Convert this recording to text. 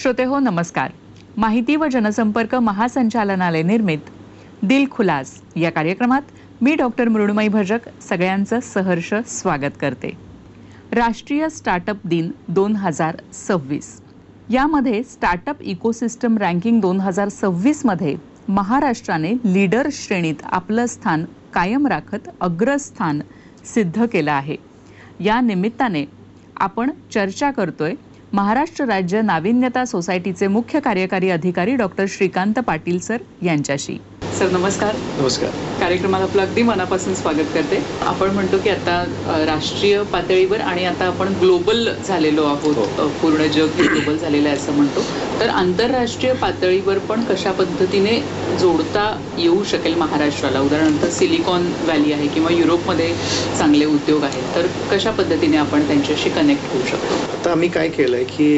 श्रोतेहो नमस्कार. माहिती व जनसंपर्क महासंचालनालय निर्मित दिल खुलास या कार्यक्रमात मी डॉक्टर मृण्मयी भजक सगळ्यांचं सहर्ष स्वागत करते. राष्ट्रीय स्टार्टअप दिन 2026 यामध्ये स्टार्टअप इकोसिस्टम रँकिंग 2026 मध्ये महाराष्ट्राने लीडर श्रेणीत आपलं स्थान कायम राखत अग्रस्थान सिद्ध केलं आहे. या निमित्ताने आपण चर्चा करतोय महाराष्ट्र राज्य नाविन्यता सोसायटीचे मुख्य कार्यकारी अधिकारी डॉक्टर श्रीकांत पाटील सर यांच्याशी. सर नमस्कार. नमस्कार. कार्यक्रमाला आपलं अगदी मनापासून स्वागत करते. आपण म्हणतो की आता राष्ट्रीय पातळीवर आणि आता आपण ग्लोबल झालेलो आहोत. पूर्ण जग हे ग्लोबल झालेलं आहे असं म्हणतो. तर आंतरराष्ट्रीय पातळीवर पण कशा पद्धतीने जोडता येऊ शकेल महाराष्ट्राला? उदाहरणार्थ सिलिकॉन व्हॅली आहे किंवा युरोपमध्ये चांगले उद्योग आहेत, तर कशा पद्धतीने आपण त्यांच्याशी कनेक्ट होऊ शकतो? आता आम्ही काय केलंय की